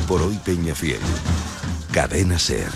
por hoy Peñafiel. Cadena SER.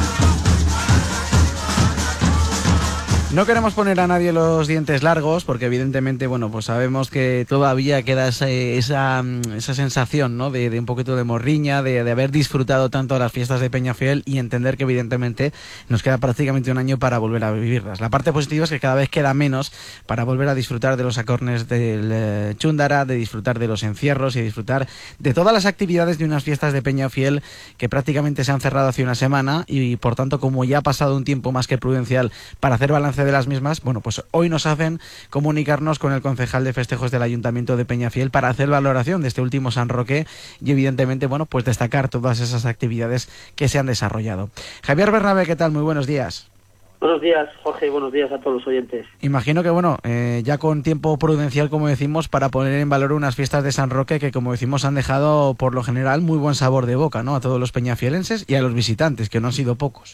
No queremos poner a nadie los dientes largos porque evidentemente, bueno, pues sabemos que todavía queda esa sensación, ¿no? De un poquito de morriña, de haber disfrutado tanto las fiestas de Peñafiel y entender que evidentemente nos queda prácticamente un año para volver a vivirlas. La parte positiva es que cada vez queda menos para volver a disfrutar de los acornes del Chúndara, de disfrutar de los encierros y disfrutar de todas las actividades de unas fiestas de Peñafiel que prácticamente se han cerrado hace una semana y por tanto, como ya ha pasado un tiempo más que prudencial para hacer balance de las mismas, bueno, pues hoy nos hacen comunicarnos con el concejal de festejos del Ayuntamiento de Peñafiel para hacer valoración de este último San Roque y evidentemente, bueno, pues destacar todas esas actividades que se han desarrollado. Javier Bernabé, ¿qué tal? Muy buenos días. Buenos días, Jorge, y buenos días a todos los oyentes. Imagino que, bueno, ya con tiempo prudencial, como decimos, para poner en valor unas fiestas de San Roque que, como decimos, han dejado, por lo general, muy buen sabor de boca, ¿no? A todos los peñafielenses y a los visitantes, que no han sido pocos.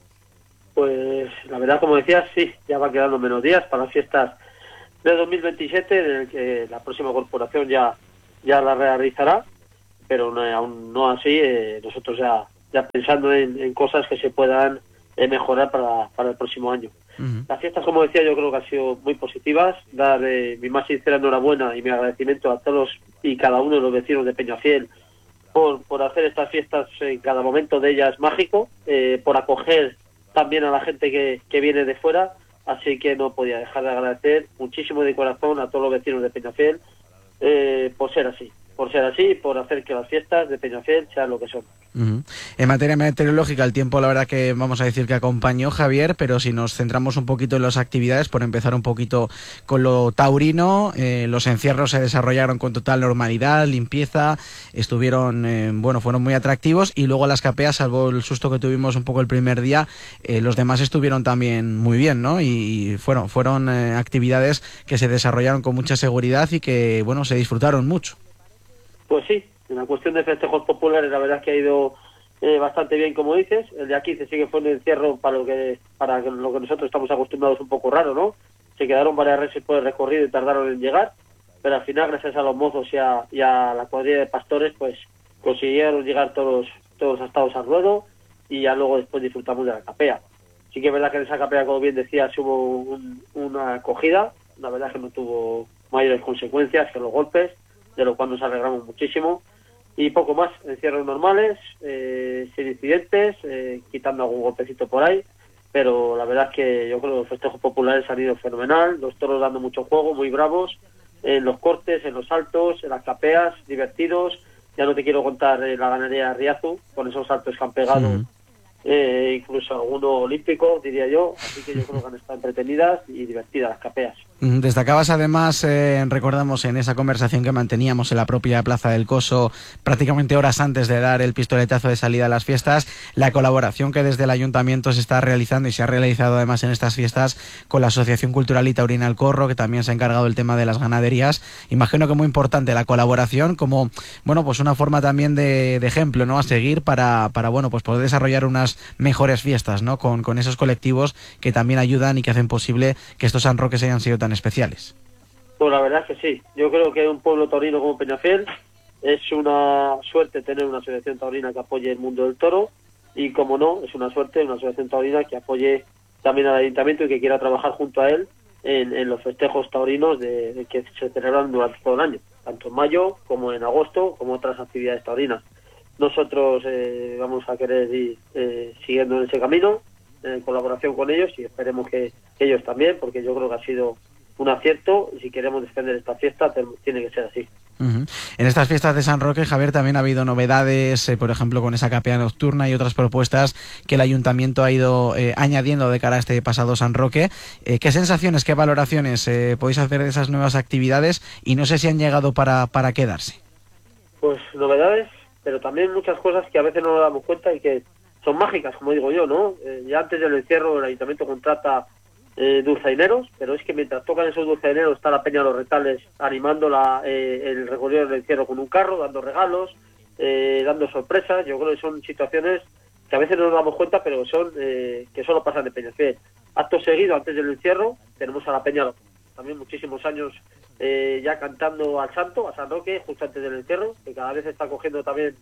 Pues la verdad, como decías, sí, ya va quedando menos días para las fiestas de 2027, en el que la próxima corporación ya la realizará, pero aún no así, nosotros ya pensando en cosas que se puedan mejorar para el próximo año. Uh-huh. Las fiestas, como decía, yo creo que han sido muy positivas. Dar mi más sincera enhorabuena y mi agradecimiento a todos y cada uno de los vecinos de Peñafiel por hacer estas fiestas en cada momento de ellas mágico, por acoger también a la gente que viene de fuera, así que no podía dejar de agradecer muchísimo de corazón a todos los vecinos de Peñafiel por ser así y por hacer que las fiestas de Peñafiel sean lo que son. Uh-huh. En materia meteorológica, el tiempo, la verdad que vamos a decir que acompañó, Javier, pero si nos centramos un poquito en las actividades, por empezar un poquito con lo taurino, los encierros se desarrollaron con total normalidad, limpieza, estuvieron, fueron muy atractivos, y luego las capeas, salvo el susto que tuvimos un poco el primer día, los demás estuvieron también muy bien, ¿no? Y fueron actividades que se desarrollaron con mucha seguridad y que, bueno, se disfrutaron mucho. Pues sí, en la cuestión de festejos populares la verdad es que ha ido bastante bien, como dices. El día 15 sí que fue un encierro para lo que nosotros estamos acostumbrados, un poco raro, ¿no? Se quedaron varias veces por el recorrido y tardaron en llegar, pero al final, gracias a los mozos y a la cuadrilla de pastores, pues consiguieron llegar todos hasta al ruedo, y ya luego después disfrutamos de la capea. Sí que es verdad que en esa capea, como bien decías, hubo una acogida, la verdad es que no tuvo mayores consecuencias que los golpes, de lo cual nos alegramos muchísimo, y poco más, encierros normales, sin incidentes, quitando algún golpecito por ahí, pero la verdad es que yo creo que los festejos populares han ido fenomenal, los toros dando mucho juego, muy bravos, en los cortes, en los saltos, en las capeas, divertidos. Ya no te quiero contar la ganadería de Riazu, con esos saltos que han pegado, incluso alguno olímpico, diría yo, así que yo creo que han estado entretenidas y divertidas las capeas. Destacabas además, recordamos en esa conversación que manteníamos en la propia Plaza del Coso, prácticamente horas antes de dar el pistoletazo de salida a las fiestas, la colaboración que desde el Ayuntamiento se está realizando y se ha realizado además en estas fiestas con la Asociación Cultural y Taurina El Corro, que también se ha encargado del tema de las ganaderías. Imagino que muy importante la colaboración como, bueno, pues una forma también de ejemplo, ¿no?, a seguir para bueno, pues poder desarrollar unas mejores fiestas, ¿no?, con esos colectivos que también ayudan y que hacen posible que estos San Roques hayan sido tan especiales. Pues la verdad es que sí, yo creo que un pueblo taurino como Peñafiel es una suerte tener una asociación taurina que apoye el mundo del toro, y como no, es una suerte una asociación taurina que apoye también al ayuntamiento y que quiera trabajar junto a él en los festejos taurinos de que se celebran durante todo el año, tanto en mayo como en agosto, como otras actividades taurinas. Nosotros vamos a querer ir siguiendo en ese camino, en colaboración con ellos, y esperemos que ellos también, porque yo creo que ha sido un acierto, y si queremos defender esta fiesta tiene que ser así. Uh-huh. En estas fiestas de San Roque, Javier, también ha habido novedades, por ejemplo con esa capea nocturna y otras propuestas que el Ayuntamiento ha ido añadiendo de cara a este pasado San Roque. ¿Qué sensaciones, qué valoraciones podéis hacer de esas nuevas actividades? Y no sé si han llegado para quedarse. Pues novedades, pero también muchas cosas que a veces no nos damos cuenta y que son mágicas, como digo yo, ¿no? Ya antes del encierro el Ayuntamiento contrata dulzaineros, pero es que mientras tocan esos dulzaineros está la Peña de los Retales animando el recorrido del encierro con un carro, dando regalos, dando sorpresas. Yo creo que son situaciones que a veces no nos damos cuenta, pero son que solo pasan de Peñafiel. Acto seguido, antes del encierro, tenemos a la Peña, también muchísimos años ya cantando al santo, a San Roque, justo antes del encierro, que cada vez está cogiendo también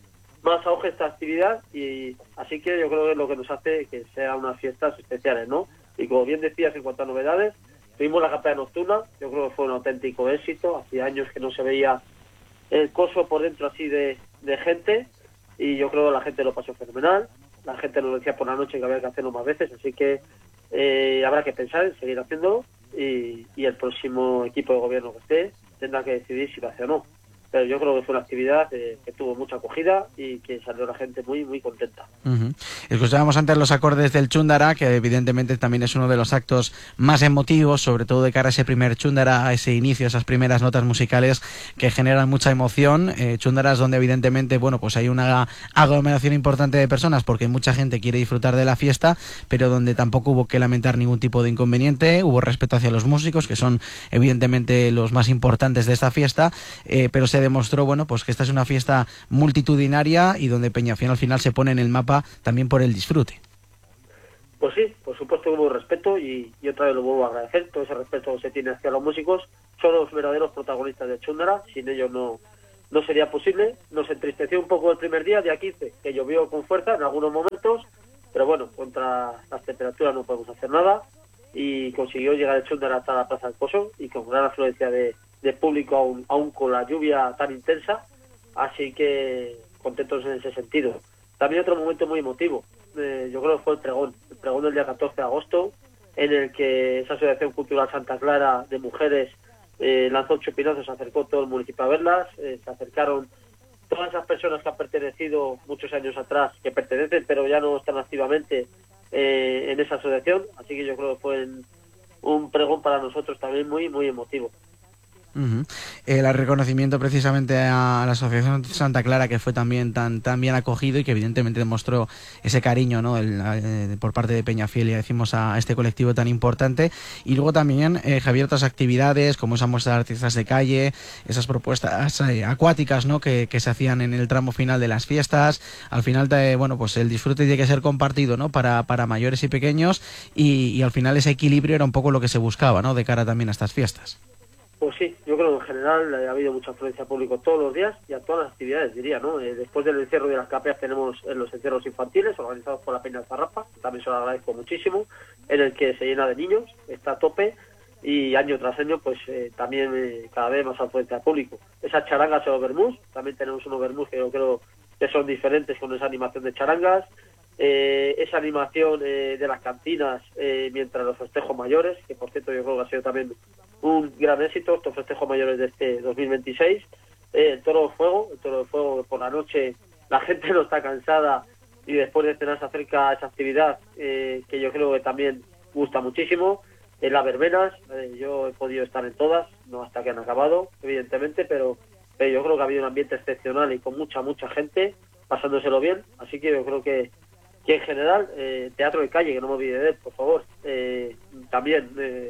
más auge esta actividad, y así que yo creo que es lo que nos hace que sean unas fiestas especiales, ¿no? Y como bien decías, en cuanto a novedades, tuvimos la capella nocturna, yo creo que fue un auténtico éxito, hacía años que no se veía el coso por dentro así de gente, y yo creo que la gente lo pasó fenomenal, la gente nos decía por la noche que había que hacerlo más veces, así que habrá que pensar en seguir haciéndolo, y el próximo equipo de gobierno que esté tendrá que decidir si lo hace o no. Pero yo creo que fue una actividad que tuvo mucha acogida y que salió la gente muy, muy contenta. Escuchábamos antes los acordes del Chúndara, que evidentemente también es uno de los actos más emotivos, sobre todo de cara a ese primer Chúndara, a ese inicio, esas primeras notas musicales que generan mucha emoción. Chúndaras donde evidentemente, bueno, pues hay una aglomeración importante de personas porque mucha gente quiere disfrutar de la fiesta, pero donde tampoco hubo que lamentar ningún tipo de inconveniente, hubo respeto hacia los músicos, que son evidentemente los más importantes de esta fiesta, pero se demostró, bueno, pues que esta es una fiesta multitudinaria y donde Peñafiel al final se pone en el mapa también por el disfrute. Pues sí, por supuesto que hubo respeto, y otra vez lo vuelvo a agradecer. Todo ese respeto que se tiene hacia los músicos, son los verdaderos protagonistas de Chúndara, sin ellos no sería posible. Nos entristeció un poco el primer día 15, que llovió con fuerza en algunos momentos, pero bueno, contra las temperaturas no podemos hacer nada, y consiguió llegar el Chúndara hasta la Plaza del Pozo, y con gran afluencia de público, aún con la lluvia tan intensa, así que contentos en ese sentido. También otro momento muy emotivo, yo creo que fue el pregón del día 14 de agosto, en el que esa Asociación Cultural Santa Clara de Mujeres lanzó chupinazos, se acercó todo el municipio a verlas, se acercaron todas esas personas que han pertenecido muchos años atrás, que pertenecen pero ya no están activamente en esa asociación, así que yo creo que fue un pregón para nosotros también muy, muy emotivo. El reconocimiento precisamente a la Asociación Santa Clara, que fue también tan bien acogido y que evidentemente demostró ese cariño, ¿no? Por parte de Peñafiel, ya decimos, a este colectivo tan importante. Y luego también, Javier, otras actividades como esa muestra de artistas de calle, esas propuestas acuáticas, ¿no? que se hacían en el tramo final de las fiestas. Al final, bueno, pues el disfrute tiene que ser compartido, ¿no? para mayores y pequeños, y al final ese equilibrio era un poco lo que se buscaba, ¿no? De cara también a estas fiestas. Pues sí, yo creo que en general ha habido mucha afluencia pública todos los días y a todas las actividades, diría, ¿no? Después del encierro de las capeas tenemos los encierros infantiles organizados por la Peña de Zarrafa, también se lo agradezco muchísimo, en el que se llena de niños, está a tope, y año tras año pues también cada vez más afluencia de público. Esas charangas o vermús, también tenemos unos vermús que yo creo que son diferentes con esa animación de charangas, esa animación de las cantinas mientras los festejos mayores, que por cierto yo creo que ha sido también un gran éxito estos festejos mayores de este 2026, el toro de fuego, que por la noche la gente no está cansada y después de cenar se acerca a esa actividad que yo creo que también gusta muchísimo, las verbenas, yo he podido estar en todas, no hasta que han acabado evidentemente, pero yo creo que ha habido un ambiente excepcional y con mucha gente pasándoselo bien, así que yo creo que en general, teatro de calle, que no me olvide de él, por favor, también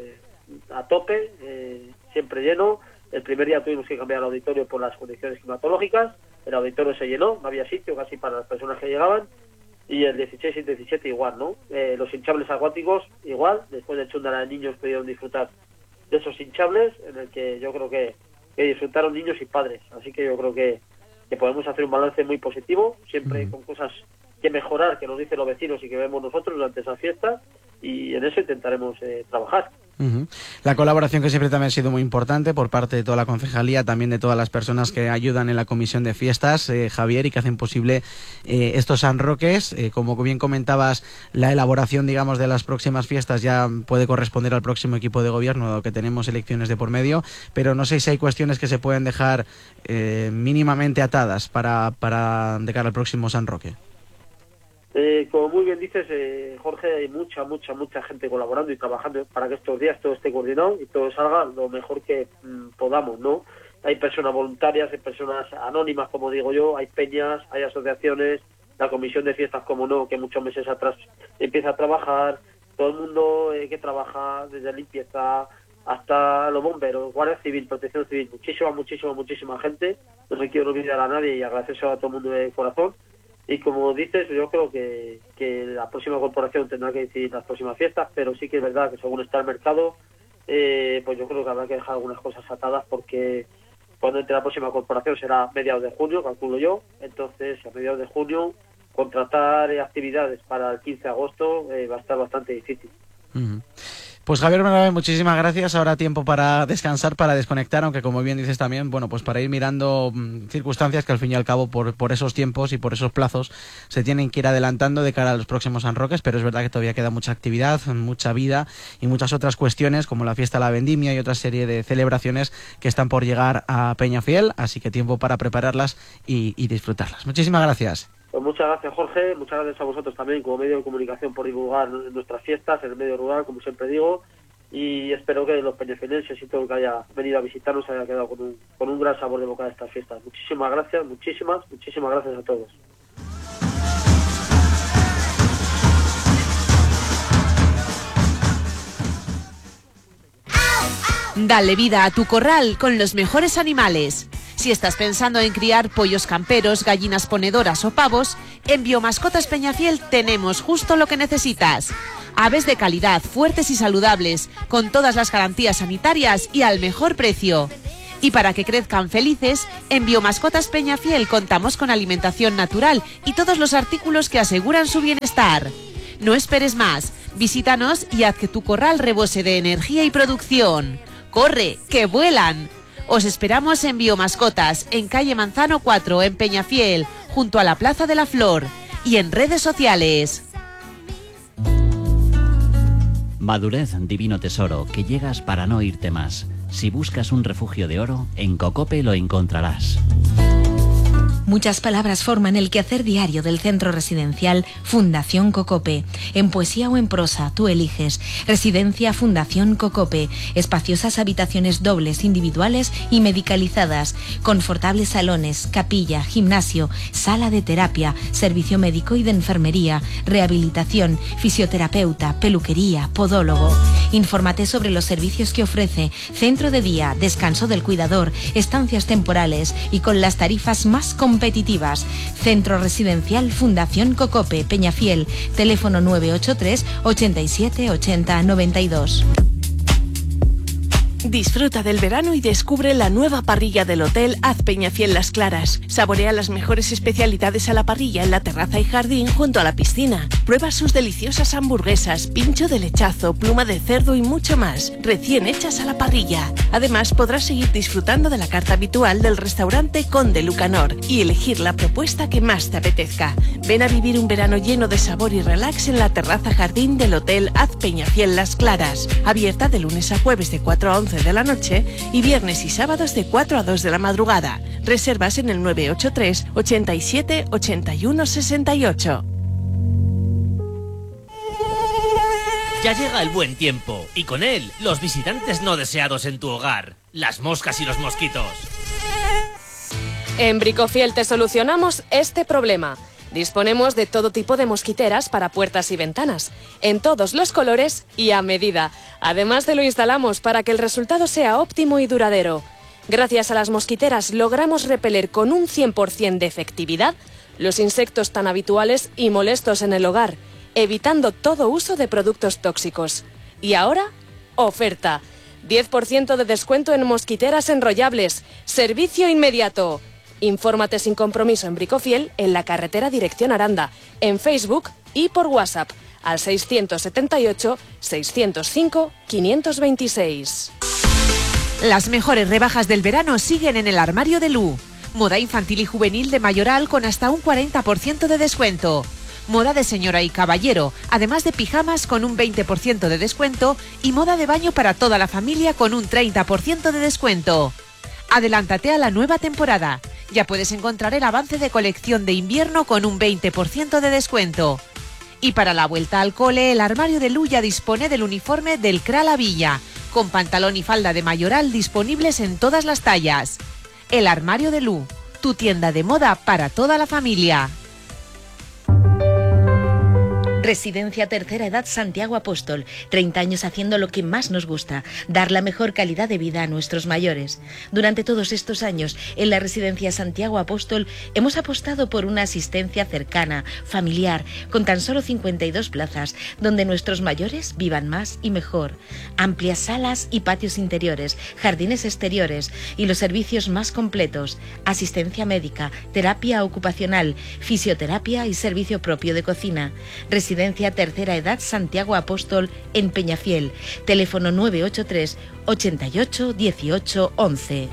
a tope, siempre lleno. El primer día tuvimos que cambiar el auditorio por las condiciones climatológicas, el auditorio se llenó, no había sitio casi para las personas que llegaban, y el 16 y el 17 igual, ¿no? Los hinchables acuáticos igual, después del Chúndara de niños pudieron disfrutar de esos hinchables, en el que yo creo que disfrutaron niños y padres, así que yo creo que podemos hacer un balance muy positivo, siempre con cosas que mejorar, que nos dicen los vecinos y que vemos nosotros durante esas fiestas, y en eso intentaremos trabajar. La colaboración que siempre también ha sido muy importante por parte de toda la concejalía, también de todas las personas que ayudan en la comisión de fiestas, Javier, y que hacen posible estos San Roques. Como bien comentabas, la elaboración, digamos, de las próximas fiestas ya puede corresponder al próximo equipo de gobierno, dado que tenemos elecciones de por medio, pero no sé si hay cuestiones que se pueden dejar mínimamente atadas para de cara al próximo San Roque. Como muy bien dices, Jorge, hay mucha gente colaborando y trabajando para que estos días todo esté coordinado y todo salga lo mejor que podamos, ¿no? Hay personas voluntarias, hay personas anónimas, como digo yo, hay peñas, hay asociaciones, la comisión de fiestas, como no, que muchos meses atrás empieza a trabajar, todo el mundo que trabaja, desde limpieza hasta los bomberos, Guardia Civil, Protección Civil, muchísima gente. No me quiero olvidar a nadie y agradecer a todo el mundo de corazón. Y como dices, yo creo que la próxima corporación tendrá que decidir las próximas fiestas, pero sí que es verdad que según está el mercado, pues yo creo que habrá que dejar algunas cosas atadas porque cuando entre la próxima corporación será a mediados de junio, calculo yo. Entonces, a mediados de junio, contratar actividades para el 15 de agosto va a estar bastante difícil. Pues Javier Bernabé, muchísimas gracias. Ahora tiempo para descansar, para desconectar, aunque como bien dices también, bueno, pues para ir mirando circunstancias que al fin y al cabo por esos tiempos y por esos plazos se tienen que ir adelantando de cara a los próximos San Roques, pero es verdad que todavía queda mucha actividad, mucha vida y muchas otras cuestiones como la fiesta de la vendimia y otra serie de celebraciones que están por llegar a Peñafiel, así que tiempo para prepararlas y disfrutarlas. Muchísimas gracias. Pues muchas gracias, Jorge, muchas gracias a vosotros también como medio de comunicación por divulgar nuestras fiestas en el medio rural, como siempre digo, y espero que los peñafielenses y todo el que haya venido a visitarnos haya quedado con un gran sabor de boca de estas fiestas. Muchísimas gracias, muchísimas gracias a todos. Dale vida a tu corral con los mejores animales. Si estás pensando en criar pollos camperos, gallinas ponedoras o pavos, en Biomascotas Peñafiel tenemos justo lo que necesitas. Aves de calidad, fuertes y saludables, con todas las garantías sanitarias y al mejor precio. Y para que crezcan felices, en Biomascotas Peñafiel contamos con alimentación natural y todos los artículos que aseguran su bienestar. No esperes más, visítanos y haz que tu corral rebose de energía y producción. ¡Corre, que vuelan! Os esperamos en Biomascotas, en calle Manzano 4, en Peñafiel, junto a la Plaza de la Flor, y en redes sociales. Madurez, divino tesoro, que llegas para no irte más. Si buscas un refugio de oro, en Cocope lo encontrarás. Muchas palabras forman el quehacer diario del centro residencial Fundación Cocope. En poesía o en prosa, tú eliges. Residencia Fundación Cocope. Espaciosas habitaciones dobles, individuales y medicalizadas. Confortables salones, capilla, gimnasio, sala de terapia, servicio médico y de enfermería, rehabilitación, fisioterapeuta, peluquería, podólogo. Infórmate sobre los servicios que ofrece. Centro de día, descanso del cuidador, estancias temporales y con las tarifas más competitivas. Centro Residencial Fundación Cocope, Peñafiel, teléfono 983 87 80 92. Disfruta del verano y descubre la nueva parrilla del Hotel Haz Peñafiel Las Claras. Saborea las mejores especialidades a la parrilla en la terraza y jardín junto a la piscina. Prueba sus deliciosas hamburguesas, pincho de lechazo, pluma de cerdo y mucho más, recién hechas a la parrilla. Además, podrás seguir disfrutando de la carta habitual del restaurante Conde Lucanor y elegir la propuesta que más te apetezca. Ven a vivir un verano lleno de sabor y relax en la terraza jardín del Hotel Haz Peñafiel Las Claras. Abierta de lunes a jueves de 4 a 11 de la noche y viernes y sábados de 4 a 2 de la madrugada. Reservas en el 983 87 81 68. Ya llega el buen tiempo y con él los visitantes no deseados en tu hogar, las moscas y los mosquitos. En Bricofiel te solucionamos este problema. Disponemos de todo tipo de mosquiteras para puertas y ventanas, en todos los colores y a medida. Además te lo instalamos para que el resultado sea óptimo y duradero. Gracias a las mosquiteras logramos repeler con un 100% de efectividad los insectos tan habituales y molestos en el hogar, evitando todo uso de productos tóxicos. Y ahora, oferta. 10% de descuento en mosquiteras enrollables. Servicio inmediato. Infórmate sin compromiso en Bricofiel, en la carretera dirección Aranda, en Facebook y por WhatsApp al 678 605 526. Las mejores rebajas del verano siguen en el armario de Lu. Moda infantil y juvenil de mayoral con hasta un 40% de descuento. Moda de señora y caballero, además de pijamas con un 20% de descuento y moda de baño para toda la familia con un 30% de descuento. Adelántate a la nueva temporada. Ya puedes encontrar el avance de colección de invierno con un 20% de descuento. Y para la vuelta al cole, el armario de Lu ya dispone del uniforme del CRA La Villa, con pantalón y falda de mayoral disponibles en todas las tallas. El armario de Lu, tu tienda de moda para toda la familia. Residencia Tercera Edad Santiago Apóstol. 30 años haciendo lo que más nos gusta, dar la mejor calidad de vida a nuestros mayores. Durante todos estos años, en la Residencia Santiago Apóstol, hemos apostado por una asistencia cercana, familiar, con tan solo 52 plazas, donde nuestros mayores vivan más y mejor. Amplias salas y patios interiores, jardines exteriores y los servicios más completos. Asistencia médica, terapia ocupacional, fisioterapia y servicio propio de cocina. Residencia Tercera Edad Santiago Apóstol en Peñafiel. Teléfono 983 88 18 11.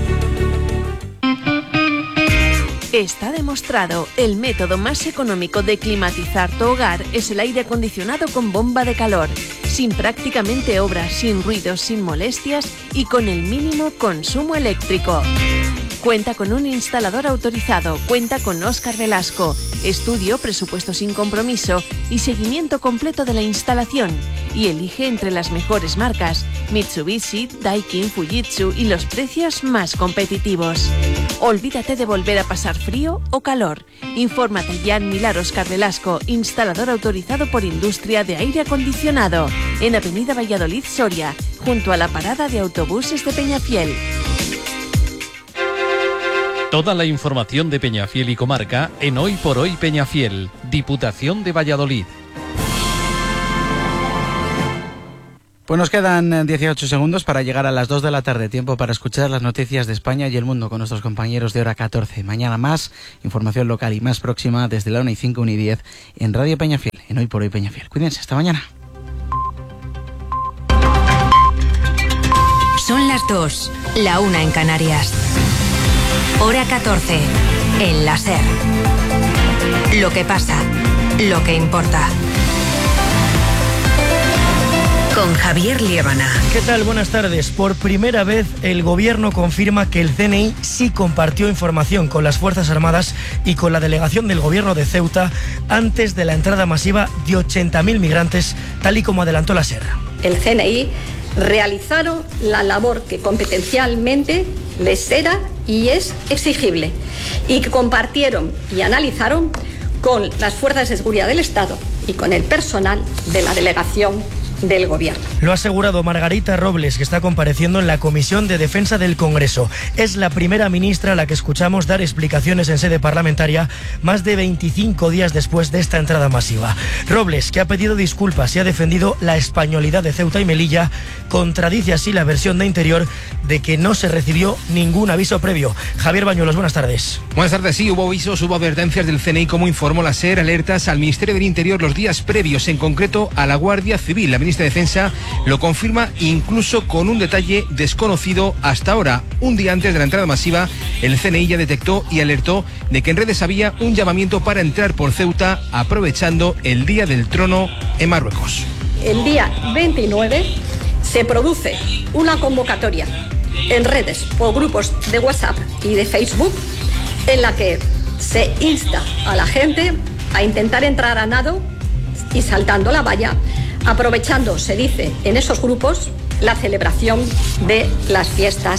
Está demostrado, el método más económico de climatizar tu hogar es el aire acondicionado con bomba de calor, sin prácticamente obras, sin ruidos, sin molestias y con el mínimo consumo eléctrico. Cuenta con un instalador autorizado, cuenta con Óscar Velasco, estudio, presupuesto sin compromiso y seguimiento completo de la instalación. Y elige entre las mejores marcas, Mitsubishi, Daikin, Fujitsu y los precios más competitivos. Olvídate de volver a pasar frío o calor. Infórmate ya en Milar Óscar Velasco, instalador autorizado por Industria de Aire Acondicionado, en Avenida Valladolid Soria, junto a la parada de autobuses de Peñafiel. Toda la información de Peñafiel y comarca en Hoy por Hoy Peñafiel, Diputación de Valladolid. Pues nos quedan 18 segundos para llegar a las 2 de la tarde, tiempo para escuchar las noticias de España y el mundo con nuestros compañeros de Hora 14. Mañana más, información local y más próxima desde la 1 y 5, 1 y 10 en Radio Peñafiel, en Hoy por Hoy Peñafiel. Cuídense, hasta mañana. Son las 2, la 1 en Canarias. Hora 14, en la SER. Lo que pasa, lo que importa. Con Javier Liébana. ¿Qué tal? Buenas tardes. Por primera vez el Gobierno confirma que el CNI sí compartió información con las Fuerzas Armadas y con la delegación del Gobierno de Ceuta antes de la entrada masiva de 80.000 migrantes, tal y como adelantó la SER. El CNI realizaron la labor que competencialmente les era y es exigible y que compartieron y analizaron con las fuerzas de seguridad del Estado y con el personal de la delegación del Gobierno. Lo ha asegurado Margarita Robles, que está compareciendo en la Comisión de Defensa del Congreso. Es la primera ministra a la que escuchamos dar explicaciones en sede parlamentaria más de 25 días después de esta entrada masiva. Robles, que ha pedido disculpas y ha defendido la españolidad de Ceuta y Melilla, contradice así la versión de Interior de que no se recibió ningún aviso previo. Javier Bañuelos, buenas tardes. Buenas tardes, sí, hubo avisos, hubo advertencias del CNI, como informó la SER, alertas al Ministerio del Interior los días previos, en concreto a la Guardia Civil. La ministra de Defensa lo confirma incluso con un detalle desconocido hasta ahora. Un día antes de la entrada masiva, el CNI ya detectó y alertó de que en redes había un llamamiento para entrar por Ceuta aprovechando el Día del Trono en Marruecos. El día 29 se produce una convocatoria en redes o grupos de WhatsApp y de Facebook en la que se insta a la gente a intentar entrar a nado y saltando la valla, aprovechando, se dice en esos grupos, la celebración de las fiestas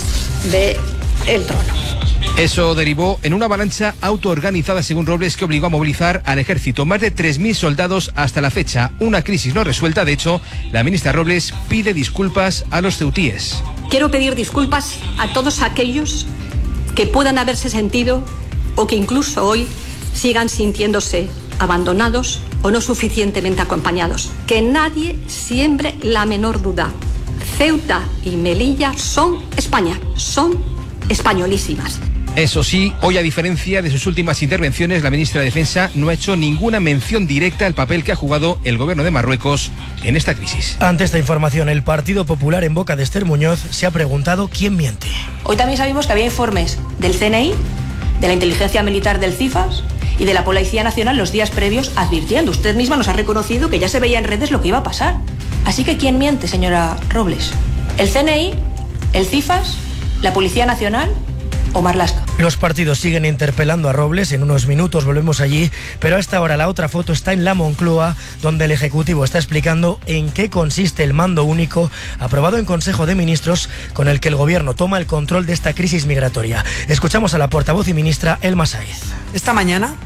del Trono. Eso derivó en una avalancha autoorganizada, según Robles, que obligó a movilizar al ejército. Más de 3.000 soldados hasta la fecha. Una crisis no resuelta. De hecho, la ministra Robles pide disculpas a los ceutíes. Quiero pedir disculpas a todos aquellos que puedan haberse sentido o que incluso hoy sigan sintiéndose abandonados o no suficientemente acompañados. Que nadie siembre la menor duda. Ceuta y Melilla son España, son españolísimas. Eso sí, hoy, a diferencia de sus últimas intervenciones, la ministra de Defensa no ha hecho ninguna mención directa al papel que ha jugado el gobierno de Marruecos en esta crisis. Ante esta información, el Partido Popular, en boca de Esther Muñoz, se ha preguntado quién miente. Hoy también sabemos que había informes del CNI, de la inteligencia militar del CIFAS y de la Policía Nacional los días previos advirtiendo. Usted misma nos ha reconocido que ya se veía en redes lo que iba a pasar. Así que ¿quién miente, señora Robles? ¿El CNI? ¿El CIFAS? ¿La Policía Nacional? ¿O Marlaska? Los partidos siguen interpelando a Robles. En unos minutos volvemos allí, pero a esta hora la otra foto está en la Moncloa, donde el Ejecutivo está explicando en qué consiste el mando único aprobado en Consejo de Ministros, con el que el Gobierno toma el control de esta crisis migratoria. Escuchamos a la portavoz y ministra Elma Saiz. Esta mañana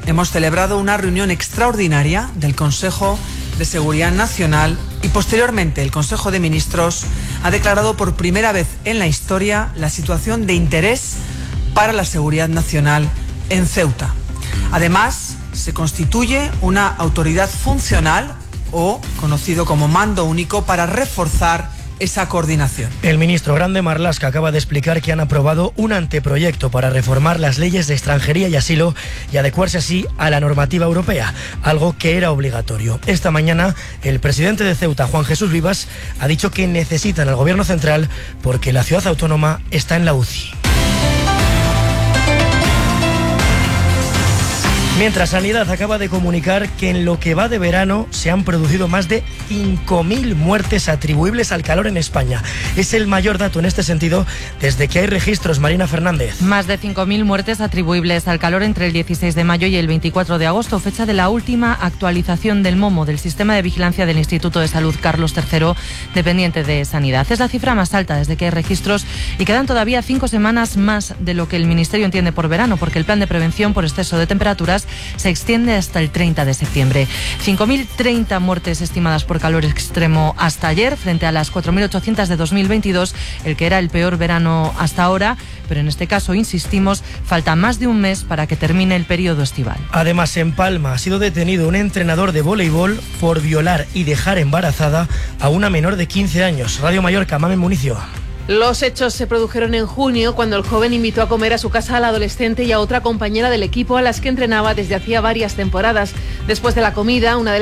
hemos celebrado una reunión extraordinaria del Consejo de Seguridad Nacional y posteriormente el Consejo de Ministros ha declarado por primera vez en la historia la situación de interés para la seguridad nacional en Ceuta. Además, se constituye una autoridad funcional o conocido como mando único para reforzar esa coordinación. El ministro Grande Marlaska acaba de explicar que han aprobado un anteproyecto para reformar las leyes de extranjería y asilo y adecuarse así a la normativa europea, algo que era obligatorio. Esta mañana, el presidente de Ceuta, Juan Jesús Vivas, ha dicho que necesitan al gobierno central porque la ciudad autónoma está en la UCI. Mientras, Sanidad acaba de comunicar que en lo que va de verano se han producido más de 5.000 muertes atribuibles al calor en España. Es el mayor dato en este sentido desde que hay registros. Marina Fernández. Más de 5.000 muertes atribuibles al calor entre el 16 de mayo y el 24 de agosto, fecha de la última actualización del MOMO, del Sistema de Vigilancia del Instituto de Salud Carlos III, dependiente de Sanidad. Es la cifra más alta desde que hay registros y quedan todavía 5 semanas más de lo que el Ministerio entiende por verano, porque el plan de prevención por exceso de temperaturas se extiende hasta el 30 de septiembre. 5.030 muertes estimadas por calor extremo hasta ayer, frente a las 4.800 de 2022, el que era el peor verano hasta ahora, pero en este caso, insistimos, falta más de un mes para que termine el periodo estival. Además, en Palma ha sido detenido un entrenador de voleibol por violar y dejar embarazada a una menor de 15 años. Radio Mallorca, Mamen Municio. Los hechos se produjeron en junio, cuando el joven invitó a comer a su casa a la adolescente y a otra compañera del equipo a las que entrenaba desde hacía varias temporadas. Después de la comida, una de